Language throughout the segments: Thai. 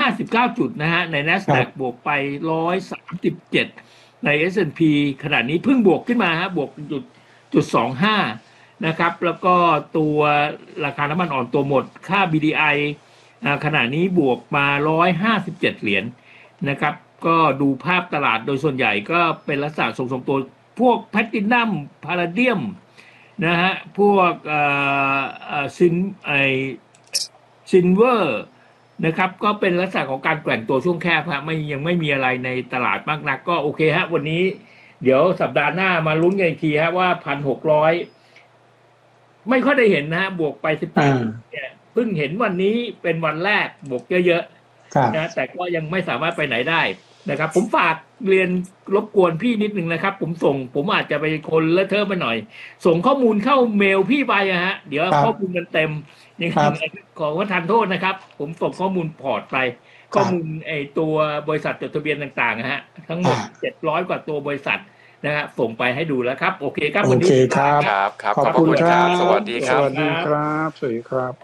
59จุดนะฮะในครั NASDAQ บบวกไป137ใน S&P ขณะนี้เพิ่งบวกขึ้นมาฮะบวกจุด25นะครับแล้วก็ตัวราคาน้ำมันอ่อนตัวหมดค่า BDI ขณะนี้บวกมา157เหรียญนะครับก็ดูภาพตลาดโดยส่วนใหญ่ก็เป็นลักษณะทรงตัวพวกแพลตินัมพาราเดียมนะฮะพวกซินเวอร์นะครับก็เป็นลักษณะของการแกว่งตัวช่วงแคบฮะยังไม่มีอะไรในตลาดมากนักก็โอเคฮะวันนี้เดี๋ยวสัปดาห์หน้ามาลุ้นกันอีกทีฮะว่า1,600ไม่ค่อยได้เห็นนะฮะบวกไป18เนี่ยเพิ่งเห็นวันนี้เป็นวันแรกบวกเยอะๆนะแต่ก็ยังไม่สามารถไปไหนได้นะครับผมฝากเรียนรบกวนพี่นิดหนึ่งนะครับผมอาจจะไปคนเลอะเทอะไปหน่อยส่งข้อมูลเข้าเมลพี่ไปฮะเดี๋ยวข้อมูลมันเต็มยังขอว่าทานโทษนะครับผมส่งข้อมูลพอร์ตไปข้อมูลตัวบริษัทจดทะเบียนต่างๆฮะทั้งหมด700กว่าตัวบริษัทนะฮะส่งไปให้ดูแล้วครับโอเคครับวันนี้ครับขอบคุณครับสวัสดีครับสวัสดีครับสวัสดีครับ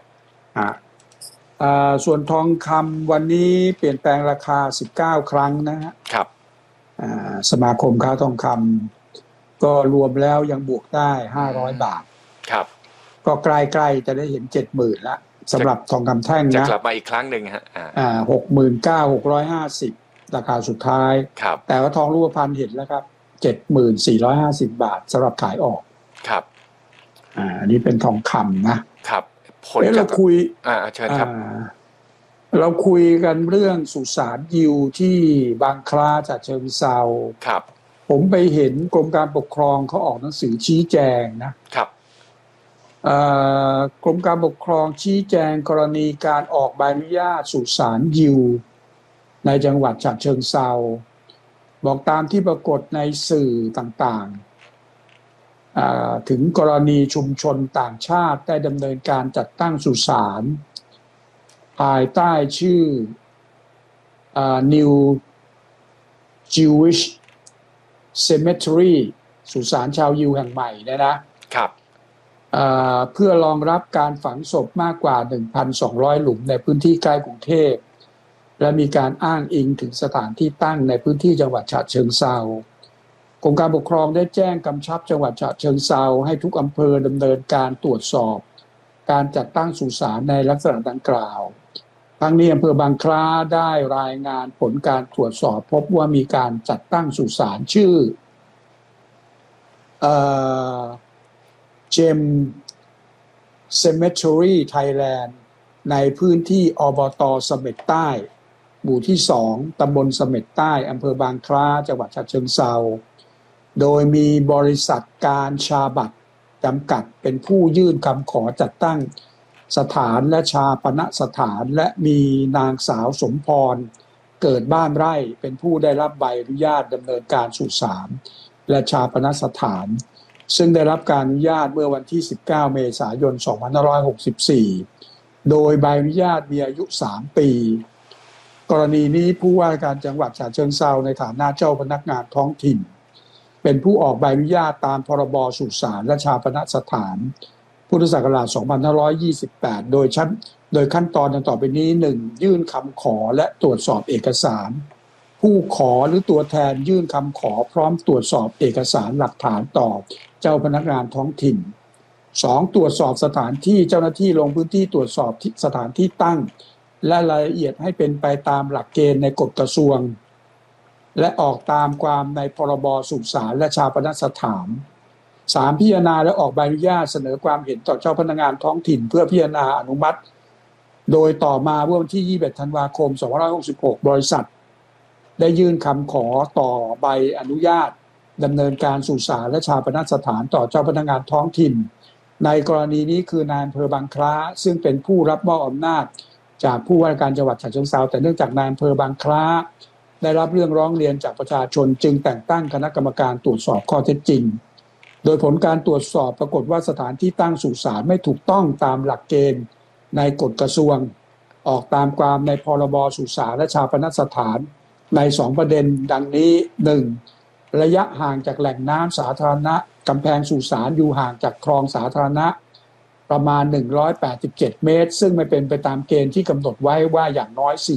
ส่วนทองคำวันนี้เปลี่ยนแปลงราคา19ครั้งนะฮะครับสมาคมค้าทองคำก็รวมแล้วยังบวกได้500บาทครับก็ใกล้ๆจะได้เห็น 70,000 ละสำหรับทองคำแท่งนะจะกลับมาอีกครั้งหนึ่งฮะ69,650ราคาสุดท้ายครับแต่ว่าทองรูปพรรณเห็นแล้วครับ 7,450 บาทสำหรับขายออกครับอันนี้เป็นทองคำนะครับเราคุยเชิญครับเราคุยกันเรื่องสุสานยิวที่บางคล้าฉะเชิงเทราครับผมไปเห็นกรมการปกครองเขาออกหนังสือชี้แจงนะครับกรมการปกครองชี้แจงกรณีการออกใบอนุญาตสุสานยิวในจังหวัดฉะเชิงเทราบอกตามที่ปรากฏในสื่อต่างๆถึงกรณีชุมชนต่างชาติได้ดำเนินการจัดตั้งสุสานภายใต้ชื่อNew Jewish Cemetery สุสานชาวยิวแห่งใหม่นะครับเพื่อรองรับการฝังศพมากกว่า 1,200 หลุมในพื้นที่ใกล้กรุงเทพและมีการอ้างอิงถึงสถานที่ตั้งในพื้นที่จังหวัดฉะเชิงเทรากรมการปกครองได้แจ้งกำชับจังหวัดฉะเชิงเทราให้ทุกอำเภอดำเนินการตรวจสอบการจัดตั้งสุสานในลักษณะดังกล่าวทั้งนี้อำเภอบางคล้าได้รายงานผลการตรวจสอบพบว่ามีการจัดตั้งสุสานชื่อGem Cemetery Thailand ในพื้นที่อบต.เสม็ดใต้หมู่ที่2ตำบลเสม็ดใต้อำเภอบางคล้าจังหวัดฉะเชิงเทราโดยมีบริษัทการชาบัตจำกัดเป็นผู้ยื่นคำขอจัดตั้งสถานและชาปนสถานและมีนางสาวสมพรเกิดบ้านไร่เป็นผู้ได้รับใบอนุญาตดำเนินการสุสานและชาปนสถานซึ่งได้รับการอนุญาตเมื่อวันที่19เมษายน2564โดยใบอนุญาตมีอายุ3ปีกรณีนี้ผู้ว่าการจังหวัดฉะเชิงเทราในฐานะเจ้าพนักงานท้องถิ่นเป็นผู้ออกใบอนุญาตตามพรบสุสานและชาปนสถานพุทธศักราช2528โดยขั้นตอนดังต่อไปนี้ 1. ยื่นคำขอและตรวจสอบเอกสารผู้ขอหรือตัวแทนยื่นคำขอพร้อมตรวจสอบเอกสารหลักฐานต่อเจ้าพนักงานท้องถิ่น 2. ตรวจสอบสถานที่เจ้าหน้าที่ลงพื้นที่ตรวจสอบสถานที่ตั้งและรายละเอียดให้เป็นไปตามหลักเกณฑ์ในกฎกระทรวงและออกตามความในพรบสุสานและชาปนสถาน 3. พิจารณาและออกใบอนุญาตเสนอความเห็นต่อเจ้าพนักงานท้องถิ่นเพื่อพิจารณาอนุมัติโดยต่อมาเมื่อวันที่21ธันวาคม2566บริษัทได้ยื่นคำขอต่อใบอนุญาตดำเนินการสุสานและชาปนสถานต่อเจ้าพนักงานท้องถิ่นในกรณีนี้คือนายอำเภอบางคล้าซึ่งเป็นผู้รับมอบอำนาจจากผู้ว่าการจังหวัดฉะเชิงเทราแต่เนื่องจากนายอำเภอบางคล้าได้รับเรื่องร้องเรียนจากประชาชนจึงแต่งตั้งคณะกรรมการตรวจสอบข้อเท็จจริงโดยผลการตรวจสอบปรากฏว่าสถานที่ตั้งสุสานไม่ถูกต้องตามหลักเกณฑ์ในกฎกระทรวงออกตามความในพรบสุสานและชาปนสถานใน2ประเด็นดังนี้ 1. ระยะห่างจากแหล่งน้ำสาธารณะกำแพงสุสานอยู่ห่างจากคลองสาธารณะประมาณ187เมตรซึ่งไม่เป็นไปตามเกณฑ์ที่กำหนดไว้ว่าอย่างน้อย